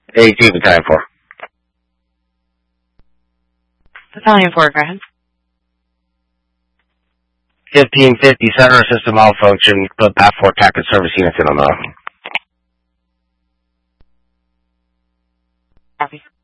AT Battalion 4. Battalion 4, go ahead. 1550 center system malfunction. Put PAT 4 tactical service units in on that. Copy.